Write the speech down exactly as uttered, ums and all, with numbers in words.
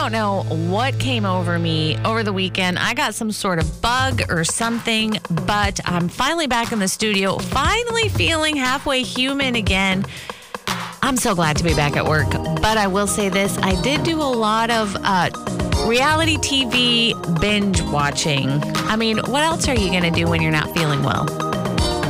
don't know what came over me over the weekend. I got some sort of bug or something, but I'm finally back in the studio, finally feeling halfway human again. I'm so glad to be back at work, but I will say this. I did do a lot of uh, reality T V binge watching. I mean, what else are you going to do when you're not feeling well?